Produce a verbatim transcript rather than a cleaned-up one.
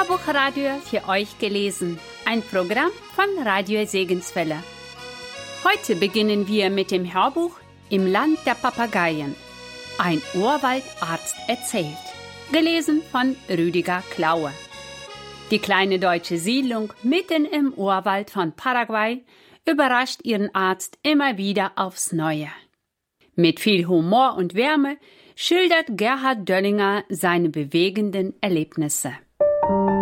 Hörbuchradio für euch gelesen. Ein Programm von Radio Segenswelle. Heute beginnen wir mit dem Hörbuch Im Land der Papageien. Ein Urwaldarzt erzählt. Gelesen von Rüdiger Klaue. Die kleine deutsche Siedlung mitten im Urwald von Paraguay überrascht ihren Arzt immer wieder aufs Neue. Mit viel Humor und Wärme schildert Gerhard Döllinger seine bewegenden Erlebnisse.